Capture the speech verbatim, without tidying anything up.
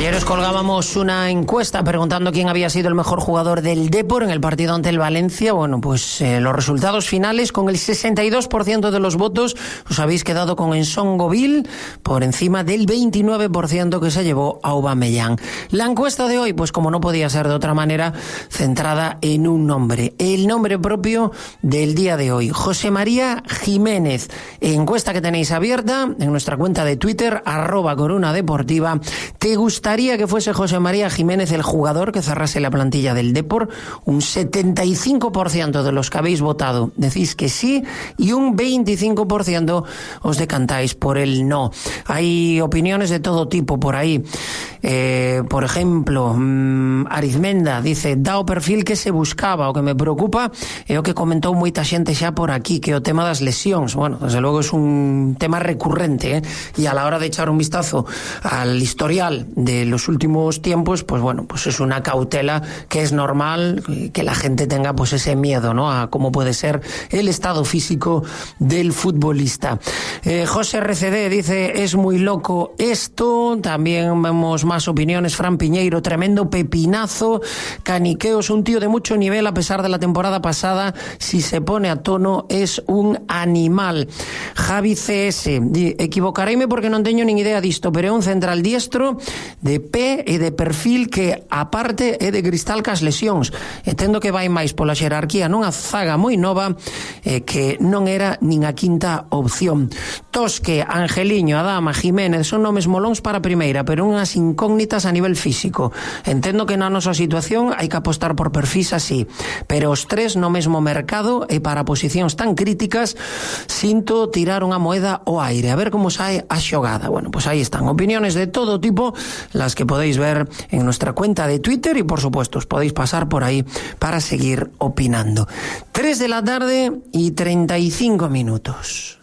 Ayer os colgábamos una encuesta preguntando quién había sido el mejor jugador del Depor en el partido ante el Valencia. Bueno, pues eh, los resultados finales, con el sesenta y dos por ciento de los votos, os habéis quedado con Nsongoville por encima del veintinueve por ciento que se llevó Aubameyang. La encuesta de hoy, pues como no podía ser de otra manera, centrada en un nombre, el nombre propio del día de hoy, José María Jiménez. Encuesta que tenéis abierta en nuestra cuenta de Twitter, arroba Coruna Deportiva. ¿Te gustaría que fuese José María Jiménez el jugador que cerrase la plantilla del Depor? Un setenta y cinco por ciento de los que habéis votado decís que sí y un veinticinco por ciento os decantáis por el no. Hay opiniones de todo tipo por ahí. Eh, por ejemplo, mmm, Arizmenda dice: da o perfil que se buscaba. O que me preocupa é o que comentou moita xente xa por aquí, que o tema das lesións. Bueno, desde logo é un tema recurrente, ¿eh? Y a la hora de echar un vistazo al historial de los últimos tiempos, pues bueno, pues es una cautela que es normal que la gente tenga pues ese miedo, ¿no?, a cómo puede ser el estado físico del futbolista. Eh, José R C D dice: es muy loco esto. También vemos más opiniones. Fran Piñeiro: tremendo pepinazo. Caniqueos: un tío de mucho nivel a pesar de la temporada pasada, si se pone a tono es un animal. Javi C S: equivocareime porque non teño nin idea disto, pero é un central diestro de pé e de perfil que aparte é de cristal cas lesións. Entendo que vai máis pola xerarquía nunha zaga moi nova eh, que non era nin a quinta opción. Tosque, Angeliño, Adama, Jiménez son nomes molóns para a primeira, pero unhas incógnitas a nivel físico. Entendo que na nosa situación hai que apostar por perfis así, pero os tres no mesmo mercado e para posicións tan críticas sinto tirar unha moeda ao aire, a ver como sae a xogada. Bueno, pues aí están opiniones de todo tipo, las que podéis ver en nuestra cuenta de Twitter, y por supuesto os podéis pasar por ahí para seguir opinando. tres de la tarde y treinta y cinco minutos.